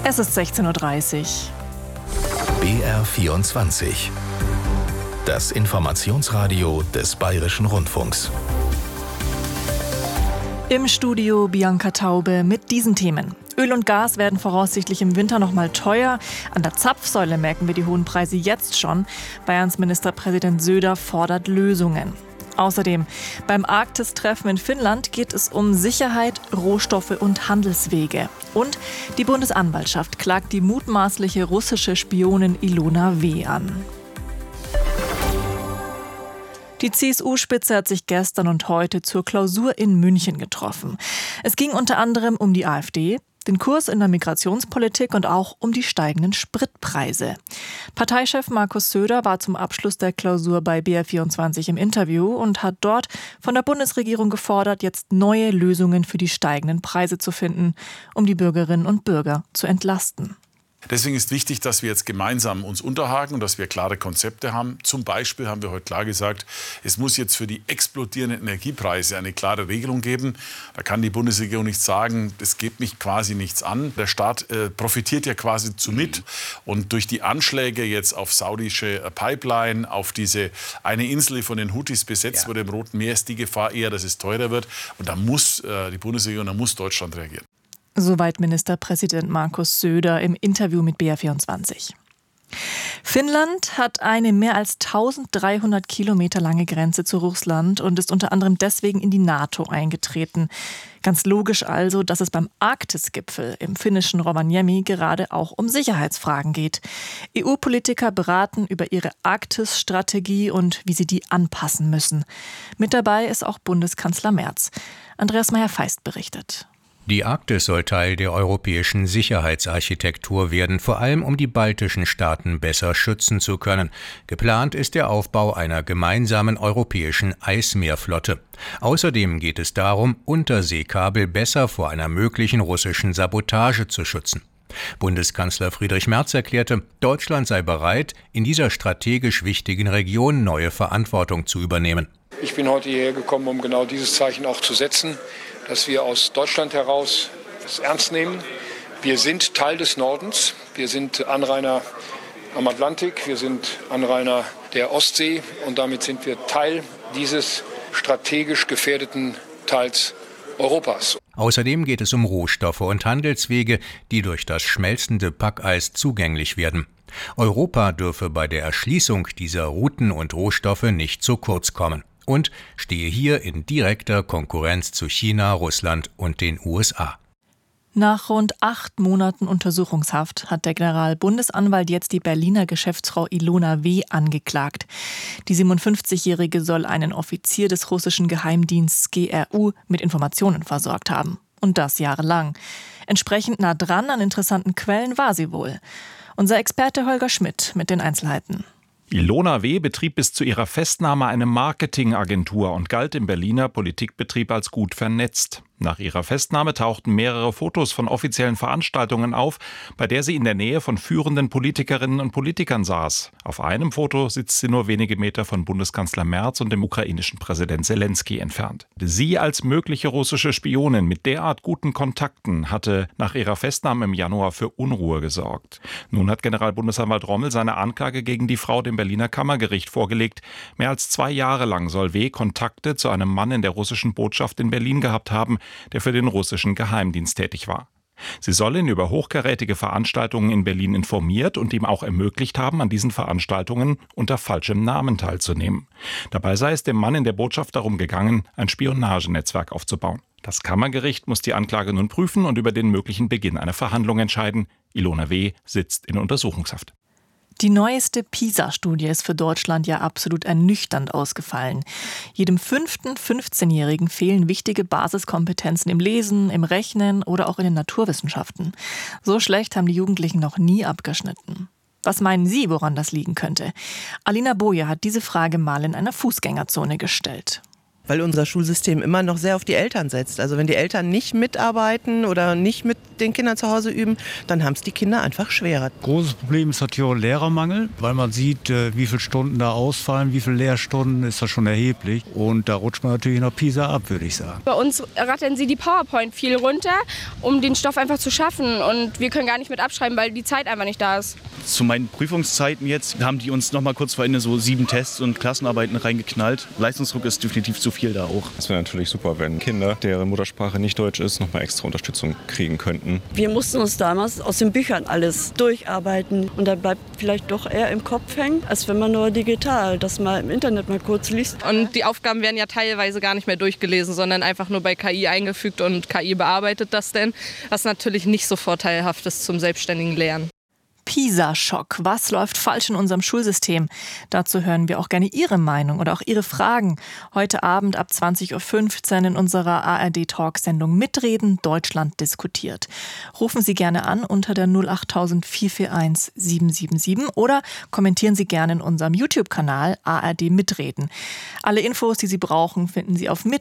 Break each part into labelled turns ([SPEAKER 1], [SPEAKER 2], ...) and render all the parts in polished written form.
[SPEAKER 1] Es ist 16:30 Uhr.
[SPEAKER 2] BR24. Das Informationsradio des Bayerischen Rundfunks.
[SPEAKER 1] Im Studio Bianca Taube mit diesen Themen. Öl und Gas werden voraussichtlich im Winter noch mal teuer. An der Zapfsäule merken wir die hohen Preise jetzt schon. Bayerns Ministerpräsident Söder fordert Lösungen. Außerdem, beim Arktis-Treffen in Finnland geht es um Sicherheit, Rohstoffe und Handelswege. Und die Bundesanwaltschaft klagt die mutmaßliche russische Spionin Ilona W. an. Die CSU-Spitze hat sich gestern und heute zur Klausur in München getroffen. Es ging unter anderem um die AfD, den Kurs in der Migrationspolitik und auch um die steigenden Spritpreise. Parteichef Markus Söder war zum Abschluss der Klausur bei BR24 im Interview und hat dort von der Bundesregierung gefordert, jetzt neue Lösungen für die steigenden Preise zu finden, um die Bürgerinnen und Bürger zu entlasten.
[SPEAKER 3] Deswegen ist wichtig, dass wir jetzt gemeinsam uns unterhaken und dass wir klare Konzepte haben. Zum Beispiel haben wir heute klar gesagt, es muss jetzt für die explodierenden Energiepreise eine klare Regelung geben. Da kann die Bundesregierung nicht sagen, das geht mich quasi nichts an. Der Staat profitiert ja quasi mit. Und durch die Anschläge jetzt auf saudische Pipeline, auf diese eine Insel, die von den Houthis besetzt wurde im Roten Meer, ist die Gefahr eher, dass es teurer wird. Und da muss die Bundesregierung, da muss Deutschland reagieren.
[SPEAKER 1] Soweit Ministerpräsident Markus Söder im Interview mit BR24. Finnland hat eine mehr als 1300 Kilometer lange Grenze zu Russland und ist unter anderem deswegen in die NATO eingetreten. Ganz logisch also, dass es beim Arktis-Gipfel im finnischen Rovaniemi gerade auch um Sicherheitsfragen geht. EU-Politiker beraten über ihre Arktis-Strategie und wie sie die anpassen müssen. Mit dabei ist auch Bundeskanzler Merz. Andreas Meyer-Feist berichtet.
[SPEAKER 4] Die Arktis soll Teil der europäischen Sicherheitsarchitektur werden, vor allem um die baltischen Staaten besser schützen zu können. Geplant ist der Aufbau einer gemeinsamen europäischen Eismeerflotte. Außerdem geht es darum, Unterseekabel besser vor einer möglichen russischen Sabotage zu schützen. Bundeskanzler Friedrich Merz erklärte, Deutschland sei bereit, in dieser strategisch wichtigen Region neue Verantwortung zu übernehmen.
[SPEAKER 5] Ich bin heute hierher gekommen, um genau dieses Zeichen auch zu setzen, dass wir aus Deutschland heraus es ernst nehmen. Wir sind Teil des Nordens, wir sind Anrainer am Atlantik, wir sind Anrainer der Ostsee und damit sind wir Teil dieses strategisch gefährdeten Teils Europas.
[SPEAKER 4] Außerdem geht es um Rohstoffe und Handelswege, die durch das schmelzende Packeis zugänglich werden. Europa dürfe bei der Erschließung dieser Routen und Rohstoffe nicht zu kurz kommen und stehe hier in direkter Konkurrenz zu China, Russland und den USA.
[SPEAKER 1] Nach rund 8 Monaten Untersuchungshaft hat der Generalbundesanwalt jetzt die Berliner Geschäftsfrau Ilona W. angeklagt. Die 57-Jährige soll einen Offizier des russischen Geheimdienstes GRU mit Informationen versorgt haben. Und das jahrelang. Entsprechend nah dran an interessanten Quellen war sie wohl. Unser Experte Holger Schmidt mit den Einzelheiten.
[SPEAKER 6] Ilona W. betrieb bis zu ihrer Festnahme eine Marketingagentur und galt im Berliner Politikbetrieb als gut vernetzt. Nach ihrer Festnahme tauchten mehrere Fotos von offiziellen Veranstaltungen auf, bei der sie in der Nähe von führenden Politikerinnen und Politikern saß. Auf einem Foto sitzt sie nur wenige Meter von Bundeskanzler Merz und dem ukrainischen Präsident Zelensky entfernt. Sie als mögliche russische Spionin mit derart guten Kontakten hatte nach ihrer Festnahme im Januar für Unruhe gesorgt. Nun hat Generalbundesanwalt Rommel seine Anklage gegen die Frau dem Berliner Kammergericht vorgelegt. Mehr als 2 Jahre lang soll W. Kontakte zu einem Mann in der russischen Botschaft in Berlin gehabt haben, der für den russischen Geheimdienst tätig war. Sie soll ihn über hochkarätige Veranstaltungen in Berlin informiert und ihm auch ermöglicht haben, an diesen Veranstaltungen unter falschem Namen teilzunehmen. Dabei sei es dem Mann in der Botschaft darum gegangen, ein Spionagenetzwerk aufzubauen. Das Kammergericht muss die Anklage nun prüfen und über den möglichen Beginn einer Verhandlung entscheiden. Ilona W. sitzt in Untersuchungshaft.
[SPEAKER 1] Die neueste PISA-Studie ist für Deutschland ja absolut ernüchternd ausgefallen. Jedem 5. 15-Jährigen fehlen wichtige Basiskompetenzen im Lesen, im Rechnen oder auch in den Naturwissenschaften. So schlecht haben die Jugendlichen noch nie abgeschnitten. Was meinen Sie, woran das liegen könnte? Alina Boje hat diese Frage mal in einer Fußgängerzone gestellt.
[SPEAKER 7] weil unser Schulsystem immer noch sehr auf die Eltern setzt. Also wenn die Eltern nicht mitarbeiten oder nicht mit den Kindern zu Hause üben, dann haben es die Kinder einfach schwerer.
[SPEAKER 8] Großes Problem ist natürlich auch Lehrermangel, weil man sieht, wie viele Stunden da ausfallen, wie viele Lehrstunden, ist das schon erheblich. Und da rutscht man natürlich noch Pisa ab, würde ich sagen.
[SPEAKER 9] Bei uns rattern sie die PowerPoint viel runter, um den Stoff einfach zu schaffen. Und wir können gar nicht mit abschreiben, weil die Zeit einfach nicht da ist.
[SPEAKER 10] Zu meinen Prüfungszeiten jetzt haben die uns noch mal kurz vor Ende so 7 Tests und Klassenarbeiten reingeknallt. Leistungsdruck ist definitiv zu viel da auch.
[SPEAKER 11] Es wäre natürlich super, wenn Kinder, deren Muttersprache nicht Deutsch ist, noch mal extra Unterstützung kriegen könnten.
[SPEAKER 12] Wir mussten uns damals aus den Büchern alles durcharbeiten und da bleibt vielleicht doch eher im Kopf hängen, als wenn man nur digital das mal im Internet mal kurz liest.
[SPEAKER 13] Und die Aufgaben werden ja teilweise gar nicht mehr durchgelesen, sondern einfach nur bei KI eingefügt und KI bearbeitet das denn, was natürlich nicht so vorteilhaft ist zum selbstständigen Lernen.
[SPEAKER 1] PISA-Schock. Was läuft falsch in unserem Schulsystem? Dazu hören wir auch gerne Ihre Meinung oder auch Ihre Fragen. Heute Abend ab 20.15 Uhr in unserer ARD-Talksendung Mitreden Deutschland diskutiert. Rufen Sie gerne an unter der 08000 441 777 oder kommentieren Sie gerne in unserem YouTube-Kanal ARD Mitreden. Alle Infos, die Sie brauchen, finden Sie auf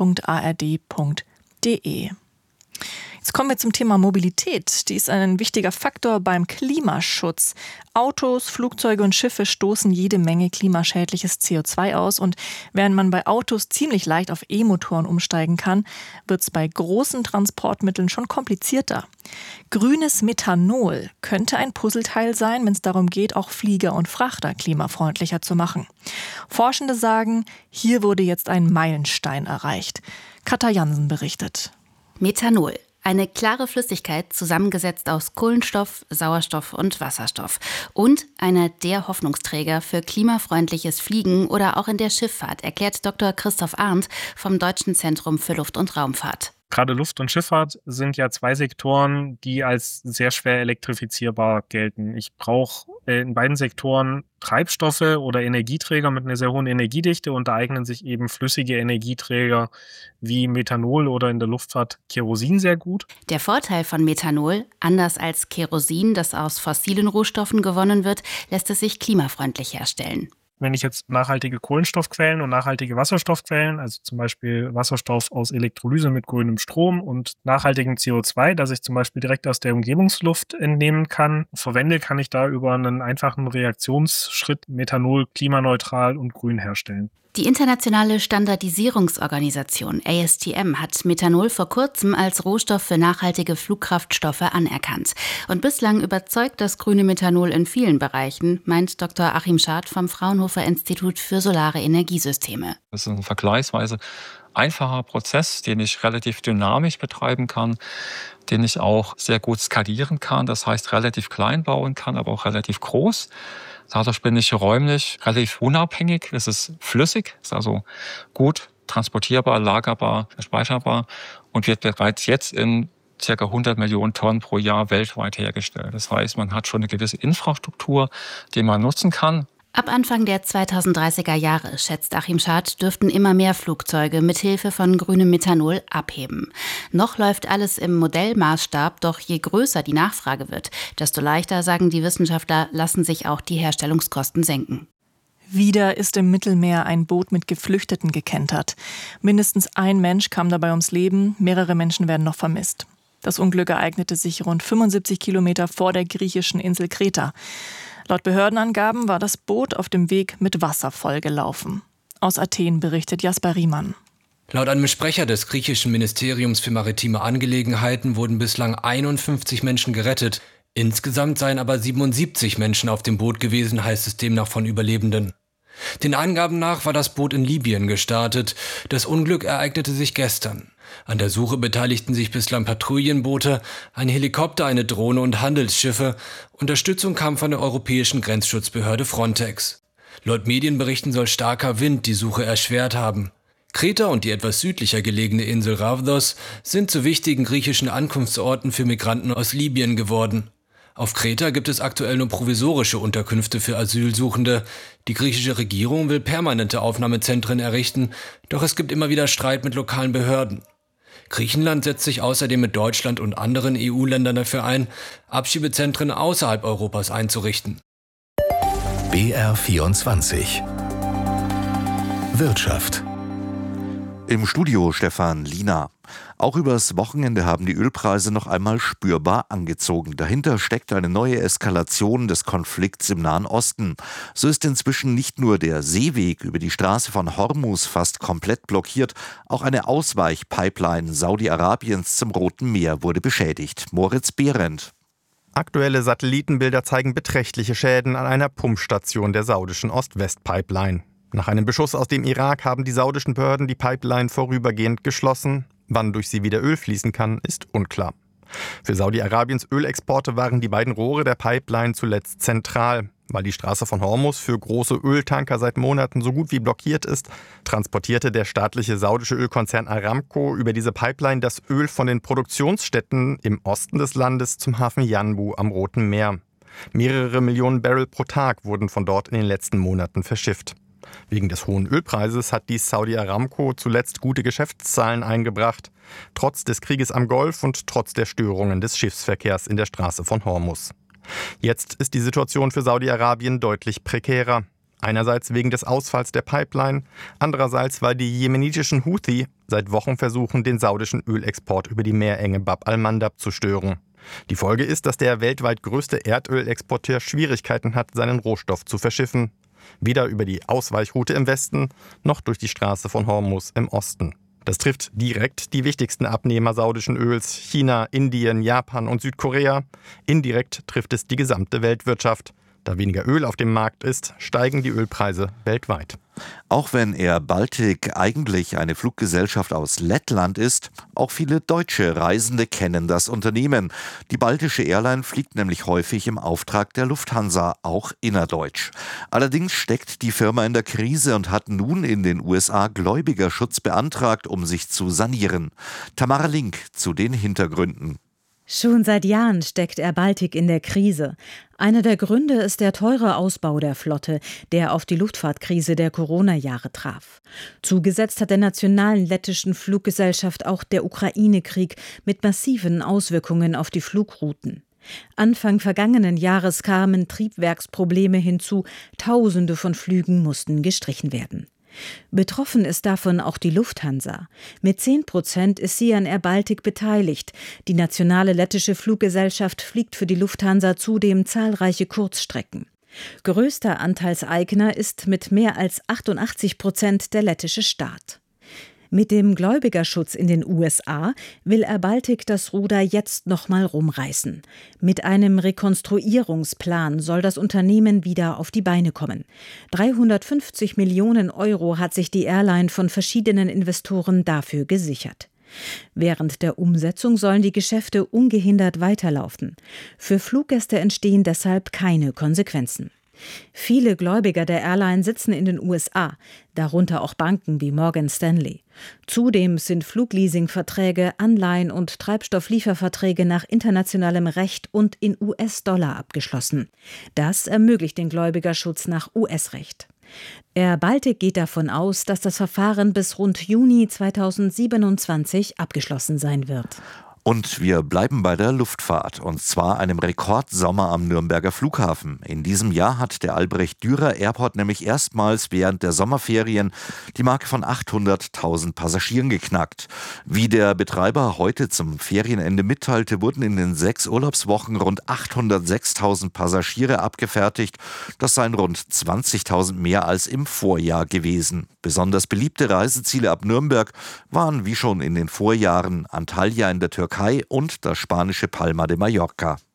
[SPEAKER 1] mitreden.ard.de. Jetzt kommen wir zum Thema Mobilität. Die ist ein wichtiger Faktor beim Klimaschutz. Autos, Flugzeuge und Schiffe stoßen jede Menge klimaschädliches CO2 aus. Und während man bei Autos ziemlich leicht auf E-Motoren umsteigen kann, wird es bei großen Transportmitteln schon komplizierter. Grünes Methanol könnte ein Puzzleteil sein, wenn es darum geht, auch Flieger und Frachter klimafreundlicher zu machen. Forschende sagen, hier wurde jetzt ein Meilenstein erreicht. Katja Jansen berichtet.
[SPEAKER 14] Methanol. Eine klare Flüssigkeit, zusammengesetzt aus Kohlenstoff, Sauerstoff und Wasserstoff. Und einer der Hoffnungsträger für klimafreundliches Fliegen oder auch in der Schifffahrt, erklärt Dr. Christoph Arndt vom Deutschen Zentrum für Luft- und Raumfahrt.
[SPEAKER 15] Gerade Luft- und Schifffahrt sind ja 2 Sektoren, die als sehr schwer elektrifizierbar gelten. Ich brauche in beiden Sektoren Treibstoffe oder Energieträger mit einer sehr hohen Energiedichte und da eignen sich eben flüssige Energieträger wie Methanol oder in der Luftfahrt Kerosin sehr gut.
[SPEAKER 14] Der Vorteil von Methanol, anders als Kerosin, das aus fossilen Rohstoffen gewonnen wird, lässt es sich klimafreundlich herstellen.
[SPEAKER 15] Wenn ich jetzt nachhaltige Kohlenstoffquellen und nachhaltige Wasserstoffquellen, also zum Beispiel Wasserstoff aus Elektrolyse mit grünem Strom und nachhaltigem CO2, das ich zum Beispiel direkt aus der Umgebungsluft entnehmen kann, verwende, kann ich da über einen einfachen Reaktionsschritt Methanol klimaneutral und grün herstellen.
[SPEAKER 14] Die internationale Standardisierungsorganisation ASTM hat Methanol vor kurzem als Rohstoff für nachhaltige Flugkraftstoffe anerkannt. Und bislang überzeugt das grüne Methanol in vielen Bereichen, meint Dr. Achim Schad vom Fraunhofer Institut für Solare Energiesysteme.
[SPEAKER 16] Das ist ein vergleichsweise einfacher Prozess, den ich relativ dynamisch betreiben kann, den ich auch sehr gut skalieren kann, das heißt relativ klein bauen kann, aber auch relativ groß. Dadurch bin ich räumlich relativ unabhängig. Es ist flüssig, ist also gut transportierbar, lagerbar, speicherbar und wird bereits jetzt in ca. 100 Millionen Tonnen pro Jahr weltweit hergestellt. Das heißt, man hat schon eine gewisse Infrastruktur, die man nutzen kann.
[SPEAKER 14] Ab Anfang der 2030er Jahre, schätzt Achim Schad, dürften immer mehr Flugzeuge mit Hilfe von grünem Methanol abheben. Noch läuft alles im Modellmaßstab, doch je größer die Nachfrage wird, desto leichter, sagen die Wissenschaftler, lassen sich auch die Herstellungskosten senken.
[SPEAKER 1] Wieder ist im Mittelmeer ein Boot mit Geflüchteten gekentert. Mindestens ein Mensch kam dabei ums Leben, mehrere Menschen werden noch vermisst. Das Unglück ereignete sich rund 75 Kilometer vor der griechischen Insel Kreta. Laut Behördenangaben war das Boot auf dem Weg mit Wasser vollgelaufen. Aus Athen berichtet Jasper Riemann.
[SPEAKER 17] Laut einem Sprecher des griechischen Ministeriums für maritime Angelegenheiten wurden bislang 51 Menschen gerettet. Insgesamt seien aber 77 Menschen auf dem Boot gewesen, heißt es demnach von Überlebenden. Den Angaben nach war das Boot in Libyen gestartet. Das Unglück ereignete sich gestern. An der Suche beteiligten sich bislang Patrouillenboote, ein Helikopter, eine Drohne und Handelsschiffe. Unterstützung kam von der europäischen Grenzschutzbehörde Frontex. Laut Medienberichten soll starker Wind die Suche erschwert haben. Kreta und die etwas südlicher gelegene Insel Ravdos sind zu wichtigen griechischen Ankunftsorten für Migranten aus Libyen geworden. Auf Kreta gibt es aktuell nur provisorische Unterkünfte für Asylsuchende. Die griechische Regierung will permanente Aufnahmezentren errichten, doch es gibt immer wieder Streit mit lokalen Behörden. Griechenland setzt sich außerdem mit Deutschland und anderen EU-Ländern dafür ein, Abschiebezentren außerhalb Europas einzurichten.
[SPEAKER 2] BR24 Wirtschaft.
[SPEAKER 18] Im Studio Stefan Liener. Auch übers Wochenende haben die Ölpreise noch einmal spürbar angezogen. Dahinter steckt eine neue Eskalation des Konflikts im Nahen Osten. So ist inzwischen nicht nur der Seeweg über die Straße von Hormuz fast komplett blockiert, auch eine Ausweichpipeline Saudi-Arabiens zum Roten Meer wurde beschädigt. Moritz Behrendt.
[SPEAKER 19] Aktuelle Satellitenbilder zeigen beträchtliche Schäden an einer Pumpstation der saudischen Ost-West-Pipeline. Nach einem Beschuss aus dem Irak haben die saudischen Behörden die Pipeline vorübergehend geschlossen. Wann durch sie wieder Öl fließen kann, ist unklar. Für Saudi-Arabiens Ölexporte waren die beiden Rohre der Pipeline zuletzt zentral. Weil die Straße von Hormuz für große Öltanker seit Monaten so gut wie blockiert ist, transportierte der staatliche saudische Ölkonzern Aramco über diese Pipeline das Öl von den Produktionsstätten im Osten des Landes zum Hafen Yanbu am Roten Meer. Mehrere Millionen Barrel pro Tag wurden von dort in den letzten Monaten verschifft. Wegen des hohen Ölpreises hat die Saudi Aramco zuletzt gute Geschäftszahlen eingebracht, trotz des Krieges am Golf und trotz der Störungen des Schiffsverkehrs in der Straße von Hormuz. Jetzt ist die Situation für Saudi-Arabien deutlich prekärer. Einerseits wegen des Ausfalls der Pipeline, andererseits, weil die jemenitischen Houthi seit Wochen versuchen, den saudischen Ölexport über die Meerenge Bab al-Mandab zu stören. Die Folge ist, dass der weltweit größte Erdölexporteur Schwierigkeiten hat, seinen Rohstoff zu verschiffen. Weder über die Ausweichroute im Westen noch durch die Straße von Hormuz im Osten. Das trifft direkt die wichtigsten Abnehmer saudischen Öls: China, Indien, Japan und Südkorea. Indirekt trifft es die gesamte Weltwirtschaft. Da weniger Öl auf dem Markt ist, steigen die Ölpreise weltweit.
[SPEAKER 18] Auch wenn Air Baltic eigentlich eine Fluggesellschaft aus Lettland ist, auch viele deutsche Reisende kennen das Unternehmen. Die baltische Airline fliegt nämlich häufig im Auftrag der Lufthansa, auch innerdeutsch. Allerdings steckt die Firma in der Krise und hat nun in den USA Gläubigerschutz beantragt, um sich zu sanieren. Tamara Link zu den Hintergründen.
[SPEAKER 20] Schon seit Jahren steckt Air Baltic in der Krise. Einer der Gründe ist der teure Ausbau der Flotte, der auf die Luftfahrtkrise der Corona-Jahre traf. Zugesetzt hat der nationalen lettischen Fluggesellschaft auch der Ukraine-Krieg mit massiven Auswirkungen auf die Flugrouten. Anfang vergangenen Jahres kamen Triebwerksprobleme hinzu, Tausende von Flügen mussten gestrichen werden. Betroffen ist davon auch die Lufthansa. Mit 10% ist sie an Air Baltic beteiligt. Die nationale lettische Fluggesellschaft fliegt für die Lufthansa zudem zahlreiche Kurzstrecken. Größter Anteilseigner ist mit mehr als 88% der lettische Staat. Mit dem Gläubigerschutz in den USA will Air Baltic das Ruder jetzt nochmal rumreißen. Mit einem Rekonstruierungsplan soll das Unternehmen wieder auf die Beine kommen. 350 Millionen Euro hat sich die Airline von verschiedenen Investoren dafür gesichert. Während der Umsetzung sollen die Geschäfte ungehindert weiterlaufen. Für Fluggäste entstehen deshalb keine Konsequenzen. Viele Gläubiger der Airline sitzen in den USA, darunter auch Banken wie Morgan Stanley. Zudem sind Flugleasingverträge, Anleihen und Treibstofflieferverträge nach internationalem Recht und in US-Dollar abgeschlossen. Das ermöglicht den Gläubigerschutz nach US-Recht. Air Baltic geht davon aus, dass das Verfahren bis rund Juni 2027 abgeschlossen sein wird.
[SPEAKER 18] Und wir bleiben bei der Luftfahrt, und zwar einem Rekordsommer am Nürnberger Flughafen. In diesem Jahr hat der Albrecht-Dürer Airport nämlich erstmals während der Sommerferien die Marke von 800.000 Passagieren geknackt. Wie der Betreiber heute zum Ferienende mitteilte, wurden in den 6 Urlaubswochen rund 806.000 Passagiere abgefertigt. Das seien rund 20.000 mehr als im Vorjahr gewesen. Besonders beliebte Reiseziele ab Nürnberg waren wie schon in den Vorjahren Antalya in der Türkei und das spanische Palma de Mallorca.